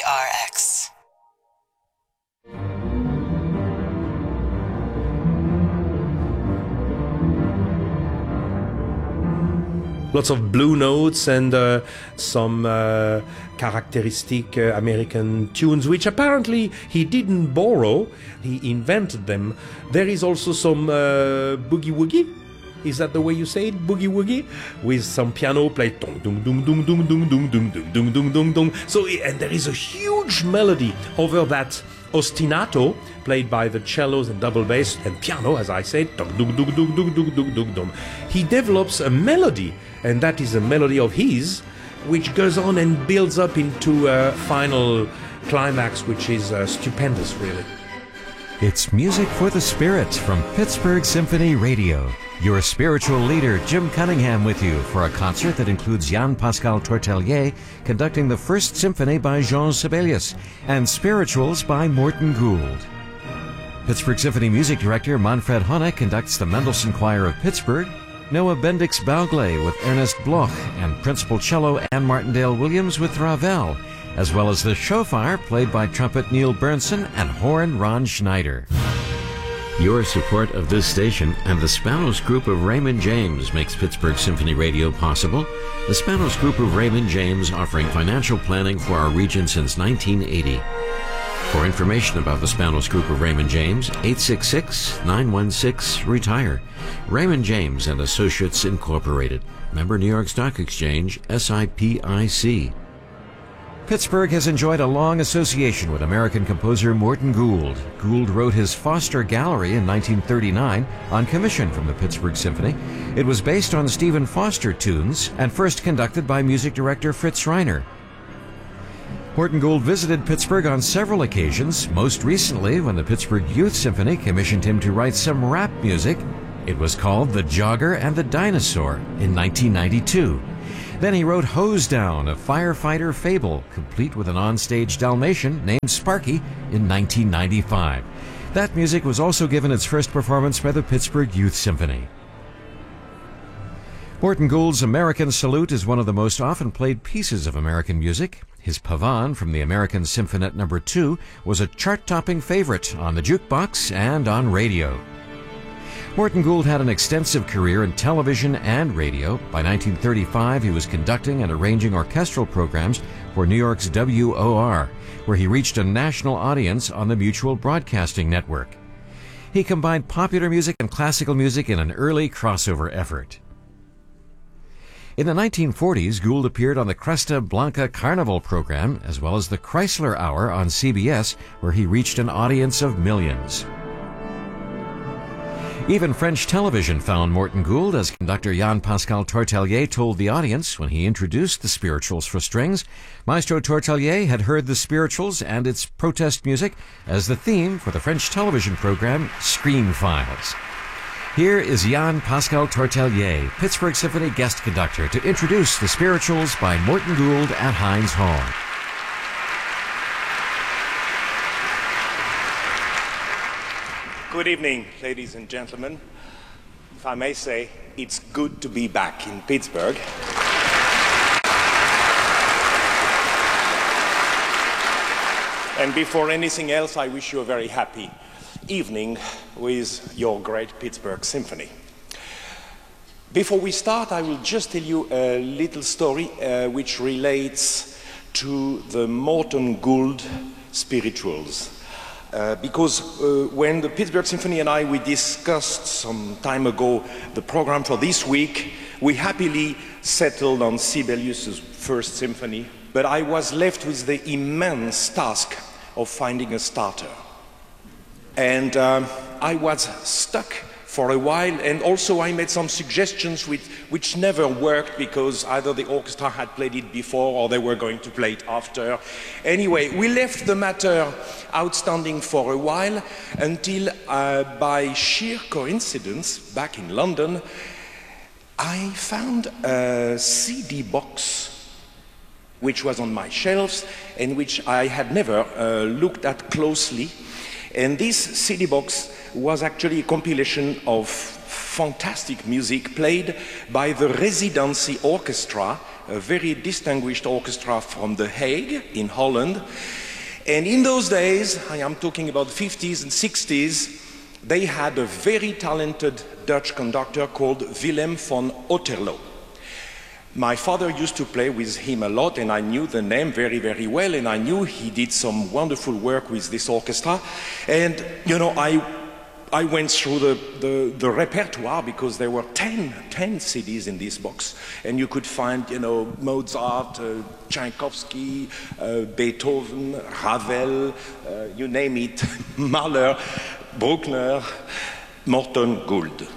PRX. Lots of blue notes and some characteristic American tunes, which apparently he didn't borrow, he invented them. There is also some boogie woogie. Is that the way you say it? Boogie woogie? With some piano played dong dong dong dong dong dong dong dong dong dong dong dong dong. So, and there is a huge melody over that ostinato played by the cellos and double bass and piano, as I said, dong dong dong dong dong dong dong dong dong. He develops a melody, and that is a melody of his, which goes on and builds up into a final climax, which is stupendous, really. It's Music for the Spirit from Pittsburgh Symphony Radio. Your spiritual leader, Jim Cunningham, with you for a concert that includes Jan-Pascal Tortelier conducting the First Symphony by Jean Sibelius and Spirituals by Morton Gould. Pittsburgh Symphony Music Director Manfred Honeck conducts the Mendelssohn Choir of Pittsburgh, Noah Bendix-Baugley with Ernest Bloch, and Principal Cello Anne Martindale Williams with Ravel, as well as the shofar played by trumpet Neil Bernson and horn Ron Schneider. Your support of this station and the Spanos Group of Raymond James makes Pittsburgh Symphony Radio possible. The Spanos Group of Raymond James offering financial planning for our region since 1980. For information about the Spanos Group of Raymond James, 866-916-RETIRE. Raymond James and Associates Incorporated. Member New York Stock Exchange, SIPIC. Pittsburgh has enjoyed a long association with American composer Morton Gould. Gould wrote his Foster Gallery in 1939 on commission from the Pittsburgh Symphony. It was based on Stephen Foster tunes and first conducted by music director Fritz Reiner. Morton Gould visited Pittsburgh on several occasions, most recently when the Pittsburgh Youth Symphony commissioned him to write some rap music. It was called The Jogger and the Dinosaur in 1992. Then he wrote Hose Down, a firefighter fable, complete with an onstage Dalmatian named Sparky in 1995. That music was also given its first performance by the Pittsburgh Youth Symphony. Morton Gould's American Salute is one of the most often played pieces of American music. His Pavane from the American Symphonette No. 2 was a chart-topping favorite on the jukebox and on radio. Morton Gould had an extensive career in television and radio. By 1935, he was conducting and arranging orchestral programs for New York's WOR, where he reached a national audience on the Mutual Broadcasting Network. He combined popular music and classical music in an early crossover effort. In the 1940s, Gould appeared on the Cresta Blanca Carnival program, as well as the Chrysler Hour on CBS, where he reached an audience of millions. Even French television found Morton Gould, as conductor Jan-Pascal Tortelier told the audience when he introduced the Spirituals for Strings. Maestro Tortelier had heard the Spirituals and its protest music as the theme for the French television program Screen Files. Here is Jan-Pascal Tortelier, Pittsburgh Symphony guest conductor, to introduce the Spirituals by Morton Gould at Heinz Hall. Good evening, ladies and gentlemen. If I may say, it's good to be back in Pittsburgh. And before anything else, I wish you a very happy evening with your great Pittsburgh Symphony. Before we start, I will just tell you a little story which relates to the Morton Gould Spirituals. Because when the Pittsburgh Symphony and we discussed some time ago the program for this week, we happily settled on Sibelius's First Symphony, but I was left with the immense task of finding a starter. And I was stuck for a while, and also I made some suggestions which never worked because either the orchestra had played it before or they were going to play it after. Anyway, we left the matter outstanding for a while until by sheer coincidence, back in London, I found a CD box which was on my shelves and which I had never looked at closely. And this CD box was actually a compilation of fantastic music played by the Residency Orchestra a very distinguished orchestra from The Hague in Holland. And in those days, I am talking about the 50s and 60s, they had a very talented Dutch conductor called Willem van Otterlo. My father used to play with him a lot, and I knew the name very, very well, and I knew he did some wonderful work with this orchestra. And, you know, I went through the repertoire because there were 10 CDs in this box. And you could find, you know, Mozart, Tchaikovsky, Beethoven, Ravel, you name it, Mahler, Bruckner, Morton Gould.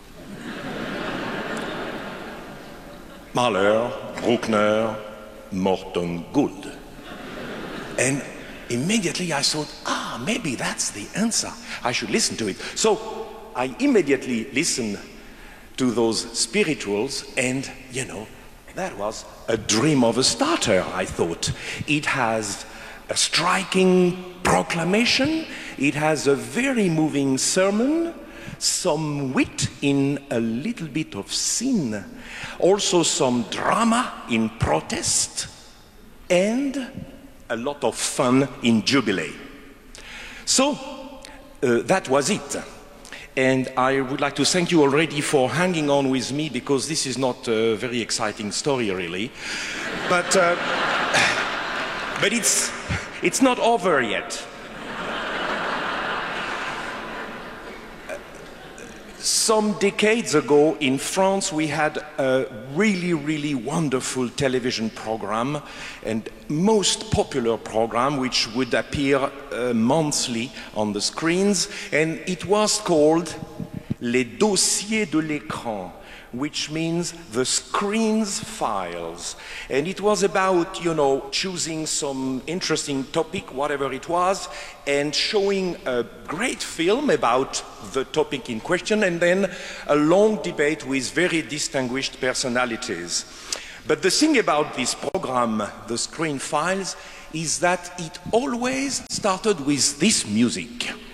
Mahler, Bruckner, Morton Gould. And immediately I thought, maybe that's the answer. I should listen to it. So I immediately listened to those spirituals, and, you know, that was a dream of a starter, I thought. It has a striking proclamation, it has a very moving sermon, some wit in a little bit of sin, also some drama in protest, and a lot of fun in jubilee. So that was it. And I would like to thank you already for hanging on with me, because this is not a very exciting story, really. But it's not over yet. Some decades ago in France, we had a really, really wonderful television program, and most popular program, which would appear monthly on the screens, and it was called Les Dossiers de l'écran, which means the screen's files. And it was about, you know, choosing some interesting topic, whatever it was, and showing a great film about the topic in question, and then a long debate with very distinguished personalities. But the thing about this program, the Screen Files, is that it always started with this music.